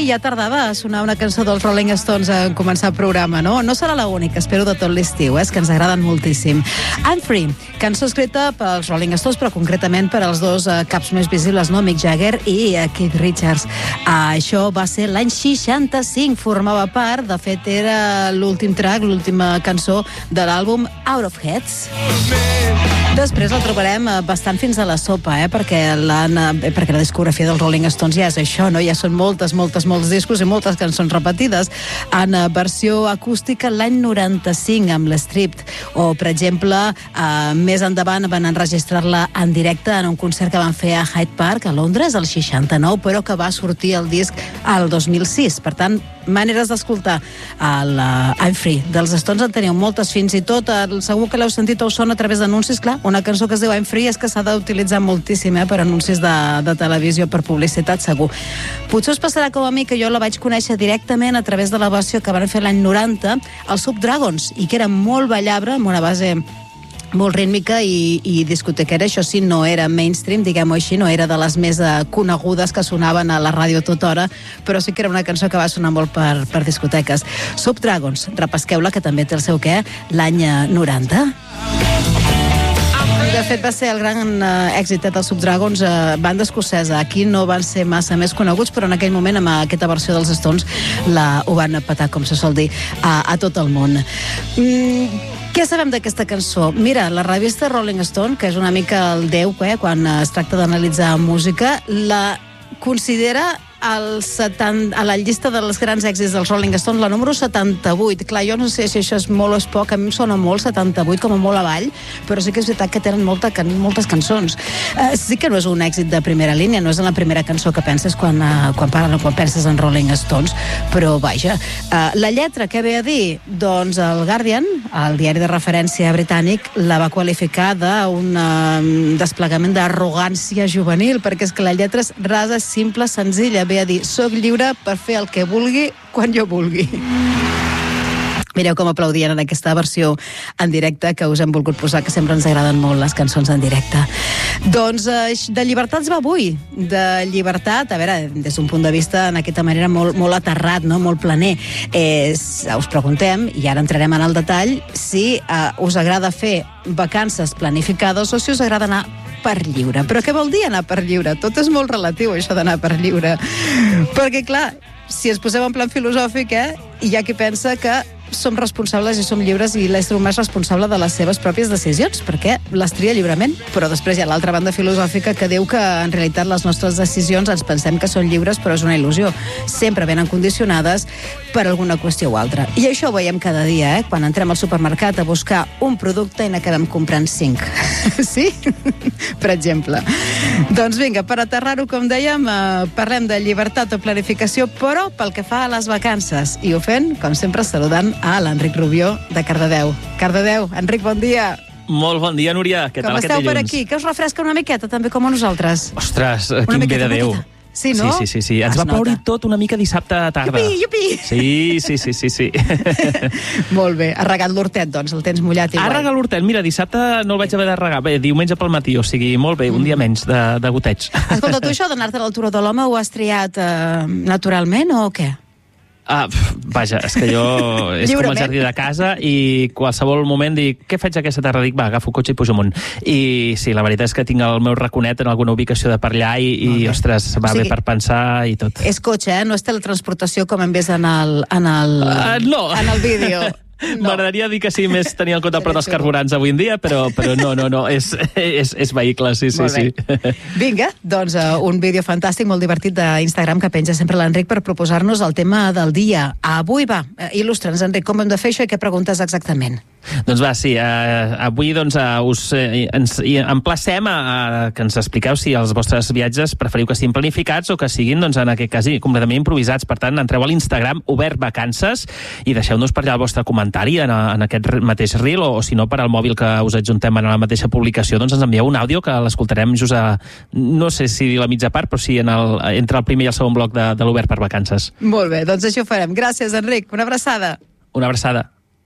Free ja tardava a sonar una cançó dels Rolling Stones en començar el programa, no? No serà l'única, espero de tot l'estiu, és que ens agraden moltíssim. I'm Free, cançó escrita pels Rolling Stones, però concretament per als dos caps més visibles, no? Mick Jagger i Keith Richards. Això va ser l'any 65, formava part, de fet era l'últim track, l'última cançó de l'àlbum Out of Heads. Després la trobarem bastant fins a la sopa, perquè la discografia dels Rolling Stones ja és això, no? Ja són molts discos i moltes cançons repetides en versió acústica l'any 95 amb l'Stripped, o per exemple més endavant van enregistrar-la en directe en un concert que van fer a Hyde Park a Londres el 69, però que va sortir el disc al 2006. Per tant, maneres d'escoltar I'm Free dels Stones en teniu moltes, fins i tot segur que l'heu sentit o sona a través d'anuncis. Clar, una cançó que es diu I'm Free és que s'ha d'utilitzar moltíssim per anuncis de televisió, per publicitat, segur. Potser us passarà com a mi, que jo la vaig conèixer directament a través de la versió que van fer l'any 90 els Subdragons, i que era molt ballable, amb una base molt rítmica i discotequera. Això sí, no era mainstream, diguem-ho així, no era de les més conegudes que sonaven a la ràdio tota hora, però sí que era una cançó que va sonar molt per discoteques. Subdragons, repesqueu-la, que també té el seu què, l'any 90. De fet, va ser el gran èxit dels Subdragons, banda escocesa. Aquí no van ser massa més coneguts, però en aquell moment, amb aquesta versió dels Stones, ho van petar, com se sol dir, a tot el món. Què sabem d'aquesta cançó? Mira, la revista Rolling Stone, que és una mica el déu quan es tracta d'analitzar música, la considera a la llista dels grans èxits dels Rolling Stones, la número 78. Clar, jo no sé si això és molt o és poc, a mi em sona molt 78, com a molt avall, però sí que és veritat que tenen moltes cançons. Sí que no és un èxit de primera línia, no és la primera cançó que penses quan penses en Rolling Stones, però vaja. La lletra, què ve a dir? Doncs el Guardian, el diari de referència britànic, la va qualificar d'un desplegament d'arrogància juvenil, perquè és que la lletra és rasa, simple, senzilla, ve a dir, soc lliure per fer el que vulgui quan jo vulgui. Mireu com aplaudien en aquesta versió en directe que us hem volgut posar, que sempre ens agraden molt les cançons en directe. Doncs de llibertats va avui. De llibertat, a veure, des d'un punt de vista en aquesta manera molt aterrat, no? Molt planer. Us preguntem, i ara entrarem en el detall, si us agrada fer vacances planificades o si us agrada anar per lliure. Però què vol dir anar per lliure? Tot és molt relatiu, això d'anar per lliure. Perquè, clar, si ens posem en plan filosòfic, hi ha qui pensa que som responsables i som lliures i l'ésser humà és responsable de les seves pròpies decisions, perquè les tria lliurement. Però després hi ha l'altra banda filosòfica que diu que en realitat les nostres decisions ens pensem que són lliures, però és una il·lusió. Sempre venen condicionades per alguna qüestió o altra. I això ho veiem cada dia, quan entrem al supermercat a buscar un producte i n'acabem comprant 5. Sí? Per exemple. Doncs vinga, per aterrar-ho, com dèiem, parlem de llibertat o planificació, però pel que fa a les vacances. I ho fem, com sempre, saludant a l'Enric Rubió de Cardedeu. Cardedeu, Enric, bon dia. Molt bon dia, Núria. Què tal aquest dilluns? Com esteu per aquí? Que us refresca una miqueta, també, com a nosaltres? Ostres, quin bé de Déu. Sí, no? Sí. Ens va ploure tot una mica dissabte a tarda. Yupi! Sí. Molt bé. Ha regat l'hortet, doncs, el tens mullat igual. Ha regat l'hortet. Mira, dissabte no el vaig haver de regar. Bé, diumenge pel matí, o sigui, molt bé, un dia menys de goteig. Escolta, tu això d'anar-te a l'Altura de l'Home ho has triat naturalment o què? Vaja, és que jo és com el jardí de casa i qualsevol moment dic, què faig aquesta tarda? Dic, va, agafo cotxe i pujo amunt. I sí, la veritat és que tinc el meu raconet en alguna ubicació de per allà i ostres, va bé per pensar i tot. És cotxe, no és teletransportació com hem vist en el vídeo. No. M'agradaria dir que sí, més tenir en compte el preu dels carburants avui en dia, però no, és vehicle, sí. Vinga, doncs un vídeo fantàstic, molt divertit d'Instagram que penja sempre l'Enric per proposar-nos el tema del dia. Avui va, il·lustra'ns, Enric, com hem de fer això i què preguntes exactament? Doncs va, sí, avui us emplacem a que ens expliqueu si els vostres viatges preferiu que siguin planificats o que siguin, doncs, en aquest cas, completament improvisats. Per tant, entreu a l'Instagram Obert Vacances i deixeu-nos per allà el vostre comentari en aquest mateix reel, o si no, per al mòbil que us adjuntem en la mateixa publicació, doncs ens envieu un àudio que l'escoltarem just a, no sé si la mitja part, però sí entre el primer i el segon bloc de l'Obert per Vacances. Molt bé, doncs això ho farem. Gràcies, Enric. Una abraçada. Una abraçada.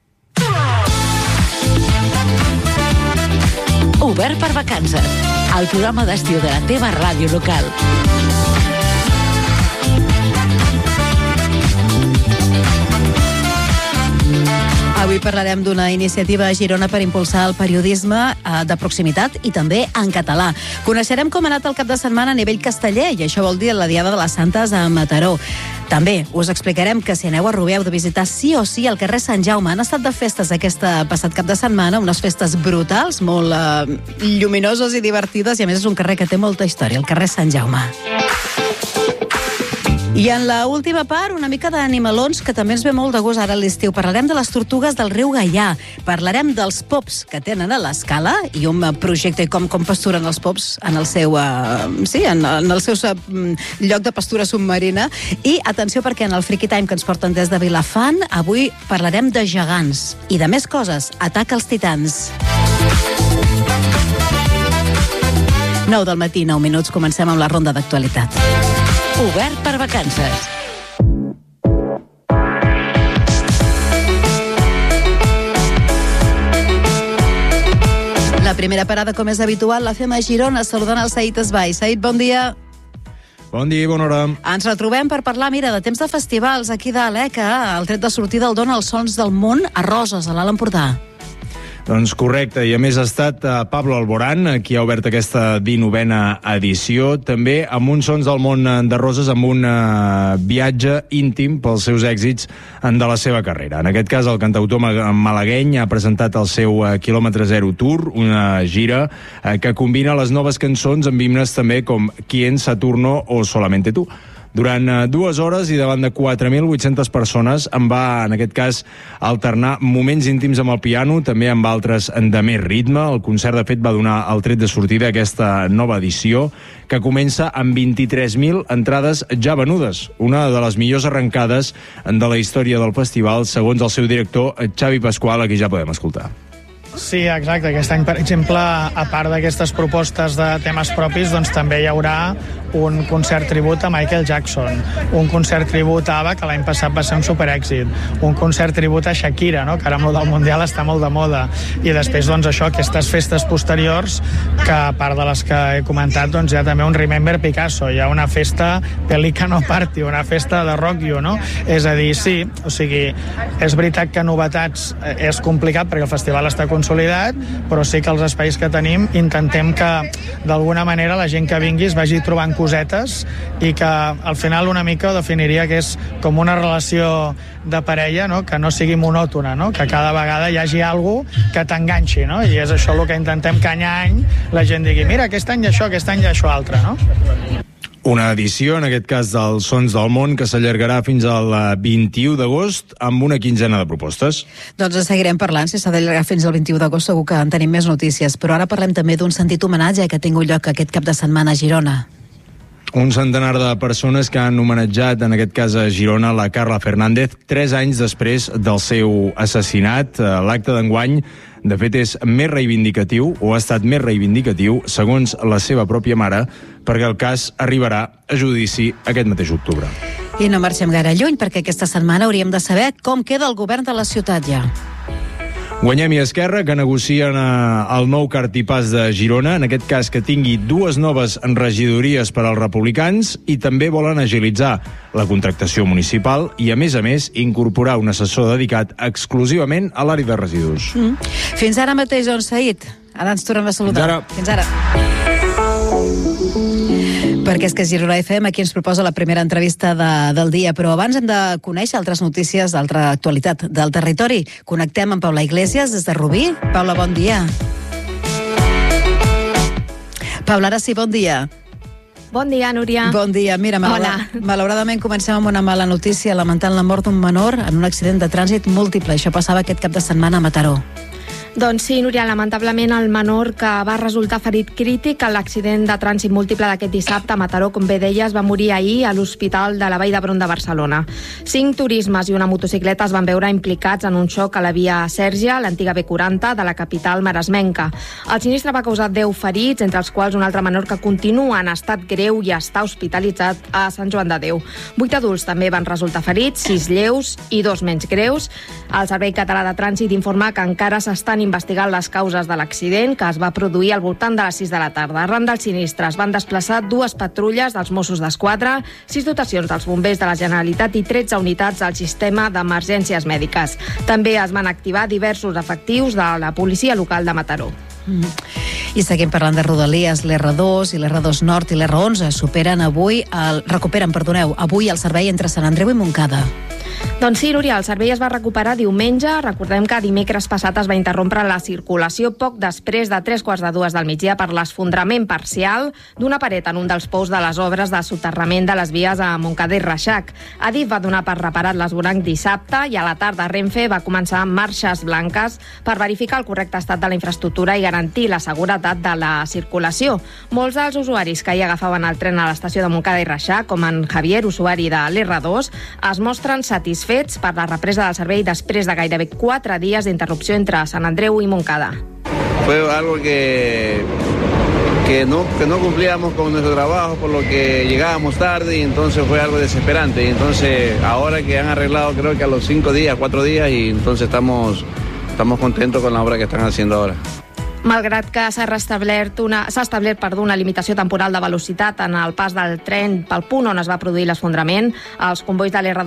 Obert per Vacances, el programa d'estiu de la teva ràdio local. Avui parlarem d'una iniciativa a Girona per impulsar el periodisme de proximitat i també en català. Coneixerem com ha anat el cap de setmana a nivell casteller, i això vol dir la Diada de les Santes a Mataró. També us explicarem que si aneu a Rubí heu de visitar sí o sí el carrer Sant Jaume. Han estat de festes aquest passat cap de setmana, unes festes brutals, molt lluminoses i divertides, i a més és un carrer que té molta història, el carrer Sant Jaume. I en l'última part, una mica d'animalons, que també ens ve molt de gust ara a l'estiu. Parlarem de les tortugues del riu Gaià. Parlarem dels pops que tenen a l'Escala i un projecte com pasturen els pops en el seu, en el seu lloc de pastura submarina. I atenció, perquè en el Freaky Time que ens porten des de Vilafant, avui parlarem de gegants i de més coses. Ataca els titans. 9 del matí, 9 minuts, comencem amb la ronda d'actualitat. Obert per vacances. La primera parada, com és habitual, la fem a Girona, saludant el Saïd Esbai. Saïd, bon dia. Bon dia i bona hora. Ens retrobem per parlar, mira, de temps de festivals aquí dalt, que el tret de sortida el dona els Sons del Món a Roses, a l'Alt Empordà. Doncs correcte, i a més ha estat Pablo Alborán, qui ha obert aquesta 19a edició, també amb uns Sons del Món de Roses, amb un viatge íntim pels seus èxits de la seva carrera. En aquest cas, el cantautor malagueny ha presentat el seu Kilòmetre Zero Tour, una gira que combina les noves cançons amb himnes també com Quién, Saturno o Solamente Tú. Durant 2 hores i davant de 4.800 persones en va, en aquest cas, alternar moments íntims amb el piano, també amb altres de més ritme. El concert, de fet, va donar el tret de sortida a aquesta nova edició, que comença amb 23.000 entrades ja venudes, una de les millors arrencades de la història del festival, segons el seu director, Xavi Pasqual, a qui ja podem escoltar. Sí, exacte. Aquest any, per exemple, a part d'aquestes propostes de temes propis, doncs també hi haurà un concert tribut a Michael Jackson, un concert tribut a ABBA, que l'any passat va ser un superèxit, un concert tribut a Shakira, no?, que ara amb el del Mundial està molt de moda, i després, doncs, això, aquestes festes posteriors, que a part de les que he comentat, doncs hi ha també un Remember Picasso, hi ha una festa Pelicano Party, una festa de Rock You, no? És a dir, sí, o sigui, és veritat que novetats és complicat perquè el festival està consolidat, però sí que els espais que tenim intentem que d'alguna manera la gent que vingui es vagi trobant cosetes i que al final una mica ho definiria que és com una relació de parella, no?, que no sigui monòtona, no?, que cada vegada hi hagi algú que t'enganxi, no?, i és això el que intentem que any la gent digui, mira, aquest any això, aquest any això altre, no? Una edició, en aquest cas, dels Sons del Món, que s'allargarà fins al 21 d'agost amb una quinzena de propostes. Doncs en seguirem parlant, si s'ha d'allargar fins al 21 d'agost segur que en tenim més notícies, però ara parlem també d'un sentit homenatge que ha tingut lloc aquest cap de setmana a Girona. Un centenar de persones que han homenatjat, en aquest cas a Girona, la Carla Fernández, 3 anys després del seu assassinat. L'acte d'enguany, de fet, és més reivindicatiu, o ha estat més reivindicatiu, segons la seva pròpia mare, perquè el cas arribarà a judici aquest mateix octubre. I no marxem gaire lluny, perquè aquesta setmana hauríem de saber com queda el govern de la ciutat ja. Guanyem i Esquerra, que negocien el nou cartipàs de Girona, en aquest cas que tingui 2 noves regidories per als republicans, i també volen agilitzar la contractació municipal i, a més, incorporar un assessor dedicat exclusivament a l'àrea de residus. Fins ara mateix, doncs, Saïd. Ara ens tornem a saludar. Fins ara. Perquè és que Girona FM aquí ens proposa la primera entrevista del dia, però abans hem de conèixer altres notícies d'altra actualitat del territori. Connectem amb Paula Iglesias des de Rubí. Paula, bon dia. Paula, ara sí, bon dia. Bon dia, Núria. Bon dia. Mira, malauradament comencem amb una mala notícia, lamentant la mort d'un menor en un accident de trànsit múltiple. Això passava aquest cap de setmana a Mataró. Doncs sí, Núria, lamentablement el menor que va resultar ferit crític en l'accident de trànsit múltiple d'aquest dissabte a Mataró, com bé deies, va morir ahir a l'Hospital de la Vall d'Hebron de Barcelona. 5 turismes i una motocicleta es van veure implicats en un xoc a la via Sèrgia, l'antiga B40 de la capital maresmenca. El sinistre va causar 10 ferits, entre els quals un altre menor que continua en estat greu i està hospitalitzat a Sant Joan de Déu. 8 adults també van resultar ferits, 6 lleus i 2 menys greus. El Servei Català de Trànsit informa que encara s'estan investigant les causes de l'accident, que es va produir al voltant de les 6 de la tarda. Arran del sinistre es van desplaçar 2 patrulles dels Mossos d'Esquadra, 6 dotacions dels bombers de la Generalitat i 13 unitats del sistema d'emergències mèdiques. També es van activar diversos efectius de la policia local de Mataró. I seguim parlant de Rodalies. L'R2 i l'R2 Nord i l'R11 recuperen avui el servei entre Sant Andreu i Montcada. Doncs sí, Núria, el servei es va recuperar diumenge. Recordem que dimecres passat es va interrompre la circulació poc després de 3:15 del migdia per l'esfondrament parcial d'una paret en un dels pous de les obres de soterrament de les vies a Montcada i Reixac. Adif va donar per reparat l'esvoranc dissabte i a la tarda Renfe va començar amb marxes blanques per verificar el correcte estat de la infraestructura i garantir la seguretat de la circulació. Molts dels usuaris que hi agafaven el tren a l'estació de Montcada i Reixac, com en Javier, usuari de l'R2, es mostren satisfets per la represa del servei després de gairebé 4 dies d'interrupció entre Sant Andreu i Montcada. Fue algo que no cumplíamos con nuestro trabajo, por lo que llegábamos tarde y entonces fue algo desesperante. Y entonces ahora que han arreglado, creo que a los 5 días, 4 días, y entonces estamos contentos con la obra que están haciendo ahora. Malgrat que s'ha establert una limitació temporal de velocitat en el pas del tren pel punt on es va produir l'esfondrament, els convois de l'R2